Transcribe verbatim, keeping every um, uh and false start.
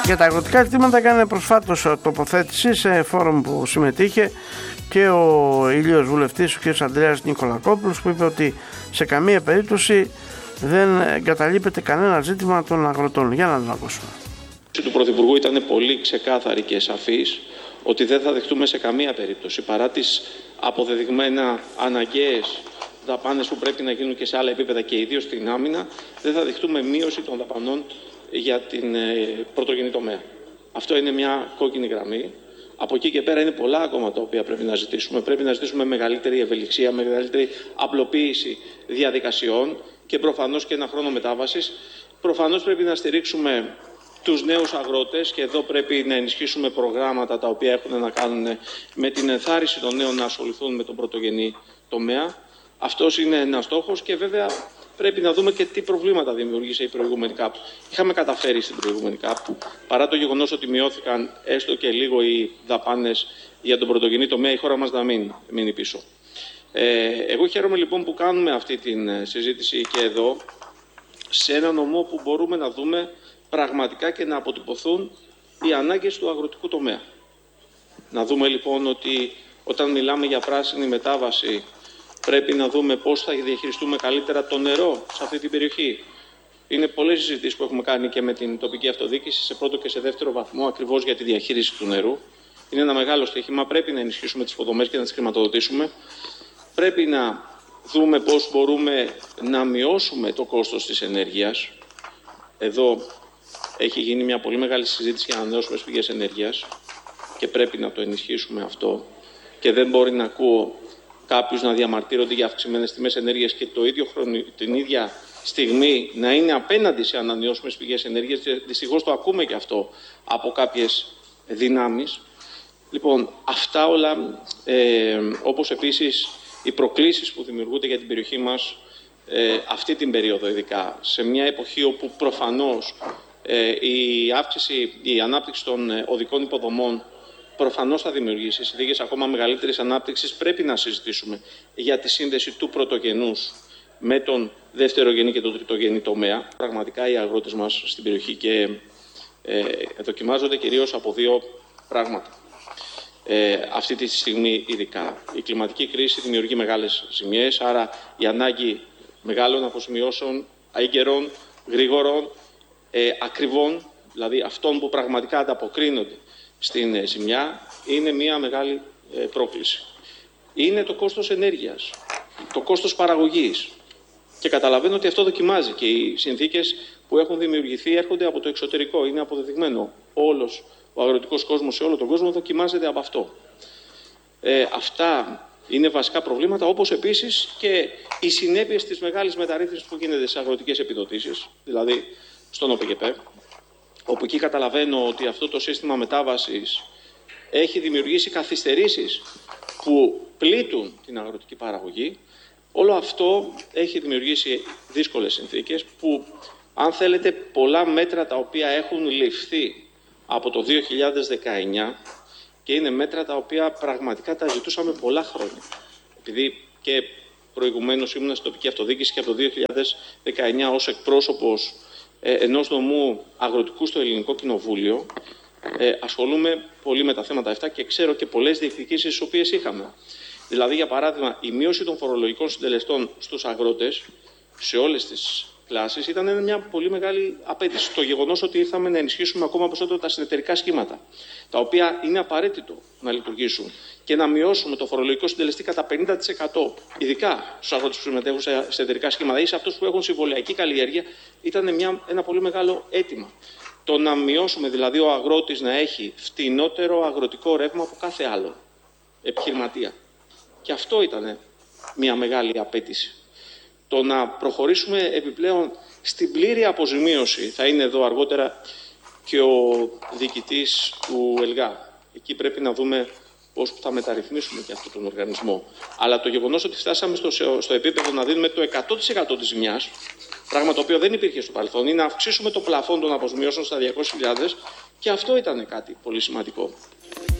Για τα αγροτικά ζητήματα έκανε προσφάτως τοποθέτηση σε φόρουμ που συμμετείχε και ο ηλίος βουλευτής, ο κ. Ανδρέας Νικολακόπουλος, που είπε ότι σε καμία περίπτωση δεν εγκαταλείπεται κανένα ζήτημα των αγροτών. Για να τον ακούσουμε. Η του Πρωθυπουργού ήταν πολύ ξεκάθαρη και σαφής ότι δεν θα δεχτούμε σε καμία περίπτωση, παρά τις αποδεδειγμένα αναγκαίες δαπάνες που πρέπει να γίνουν και σε άλλα επίπεδα και ιδίως στην άμυνα, δεν θα δεχτούμε μείωση των δαπανών για την πρωτογενή τομέα. Αυτό είναι μια κόκκινη γραμμή. Από εκεί και πέρα είναι πολλά ακόμα τα οποία πρέπει να ζητήσουμε. Πρέπει να ζητήσουμε μεγαλύτερη ευελιξία, μεγαλύτερη απλοποίηση διαδικασιών και προφανώς και ένα χρόνο μετάβασης. Προφανώς πρέπει να στηρίξουμε τους νέους αγρότες και εδώ πρέπει να ενισχύσουμε προγράμματα τα οποία έχουν να κάνουν με την ενθάρρυνση των νέων να ασχοληθούν με τον πρωτογενή τομέα. Αυτός είναι ένας στόχος και βέβαια πρέπει να δούμε και τι προβλήματα δημιούργησε η προηγούμενη ΚΑΠ. Είχαμε καταφέρει στην προηγούμενη ΚΑΠ, παρά το γεγονός ότι μειώθηκαν έστω και λίγο οι δαπάνες για τον πρωτογενή τομέα, η χώρα μας να μην μείνει πίσω. Ε, εγώ χαίρομαι λοιπόν που κάνουμε αυτή τη συζήτηση και εδώ, σε ένα νομό που μπορούμε να δούμε πραγματικά και να αποτυπωθούν οι ανάγκες του αγροτικού τομέα. Να δούμε λοιπόν ότι όταν μιλάμε για πράσινη μετάβαση, πρέπει να δούμε πώς θα διαχειριστούμε καλύτερα το νερό σε αυτή την περιοχή. Είναι πολλές συζητήσεις που έχουμε κάνει και με την τοπική αυτοδιοίκηση σε πρώτο και σε δεύτερο βαθμό ακριβώς για τη διαχείριση του νερού. Είναι ένα μεγάλο στοίχημα. Πρέπει να ενισχύσουμε τις υποδομές και να τις χρηματοδοτήσουμε. Πρέπει να δούμε πώς μπορούμε να μειώσουμε το κόστος της ενέργειας. Εδώ έχει γίνει μια πολύ μεγάλη συζήτηση για ανανεώσιμες πηγές ενέργειας και πρέπει να το ενισχύσουμε αυτό. Και δεν μπορεί να ακούω κάποιους να διαμαρτύρονται για αυξημένες τιμές ενέργειας και το ίδιο χρονο, την ίδια στιγμή να είναι απέναντι σε ανανεώσιμες πηγές ενέργειας. Δυστυχώς το ακούμε και αυτό από κάποιες δυνάμεις. Λοιπόν, αυτά όλα, ε, όπως επίσης οι προκλήσεις που δημιουργούνται για την περιοχή μας ε, αυτή την περίοδο, ειδικά σε μια εποχή όπου προφανώς ε, η αύξηση, η ανάπτυξη των οδικών υποδομών προφανώς θα δημιουργήσει συνθήκες ακόμα μεγαλύτερης ανάπτυξης. Πρέπει να συζητήσουμε για τη σύνδεση του πρωτογενούς με τον δευτερογενή και τον τριτογενή τομέα. Πραγματικά οι αγρότες μας στην περιοχή και ε, δοκιμάζονται κυρίως από δύο πράγματα. Ε, αυτή τη στιγμή ειδικά η κλιματική κρίση δημιουργεί μεγάλες ζημιές, άρα η ανάγκη μεγάλων αποζημιώσεων, έγκαιρων, γρήγορων, ε, ακριβών, δηλαδή αυτών που πραγματικά ανταποκρίνονται στην ζημιά, είναι μια μεγάλη ε, πρόκληση. Είναι το κόστος ενέργειας, το κόστος παραγωγής. Και καταλαβαίνω ότι αυτό δοκιμάζει και οι συνθήκες που έχουν δημιουργηθεί έρχονται από το εξωτερικό. Είναι αποδεδειγμένο. Όλος ο αγροτικός κόσμος σε όλο τον κόσμο δοκιμάζεται από αυτό. Ε, αυτά είναι βασικά προβλήματα, όπως επίσης και οι συνέπειες της μεγάλης μεταρρύθμισης που γίνεται στις αγροτικές επιδοτήσεις, δηλαδή στον ΟΠΕΚΕΠΕ, όπου εκεί καταλαβαίνω ότι αυτό το σύστημα μετάβασης έχει δημιουργήσει καθυστερήσεις που πλήττουν την αγροτική παραγωγή. Όλο αυτό έχει δημιουργήσει δύσκολες συνθήκες που, αν θέλετε, πολλά μέτρα τα οποία έχουν ληφθεί από το δύο χιλιάδες δεκαεννιά και είναι μέτρα τα οποία πραγματικά τα ζητούσαμε πολλά χρόνια. Επειδή και προηγουμένως ήμουν στην τοπική αυτοδιοίκηση και από το δύο χιλιάδες δεκαεννιά ως εκπρόσωπος ε, ενός νομού αγροτικού στο Ελληνικό Κοινοβούλιο, ε, ασχολούμαι πολύ με τα θέματα αυτά και ξέρω και πολλές διεκδικήσεις τις οποίες είχαμε. Δηλαδή, για παράδειγμα, η μείωση των φορολογικών συντελεστών στους αγρότες σε όλες τις κλάσεις ήταν μια πολύ μεγάλη απέτηση. Το γεγονός ότι ήρθαμε να ενισχύσουμε ακόμα περισσότερο τα συνεταιρικά σχήματα, τα οποία είναι απαραίτητο να λειτουργήσουν, και να μειώσουμε το φορολογικό συντελεστή κατά πενήντα τοις εκατό, ειδικά στους αγρότες που συμμετέχουν σε συνεταιρικά σχήματα ή σε αυτούς που έχουν συμβολιακή καλλιέργεια, ήταν μια, ένα πολύ μεγάλο αίτημα. Το να μειώσουμε δηλαδή ο αγρότης να έχει φτηνότερο αγροτικό ρεύμα από κάθε άλλο επιχειρηματία. Και αυτό ήταν μια μεγάλη απέτηση. Το να προχωρήσουμε επιπλέον στην πλήρη αποζημίωση, θα είναι εδώ αργότερα και ο διοικητής του ΕΛΓΑ. Εκεί πρέπει να δούμε πώς θα μεταρρυθμίσουμε και αυτόν τον οργανισμό. Αλλά το γεγονός ότι φτάσαμε στο, στο επίπεδο να δίνουμε το εκατό τοις εκατό της ζημιάς, πράγμα το οποίο δεν υπήρχε στο παρελθόν, ή να αυξήσουμε το πλαφόν των αποζημιώσεων στα διακόσιες χιλιάδες, και αυτό ήταν κάτι πολύ σημαντικό.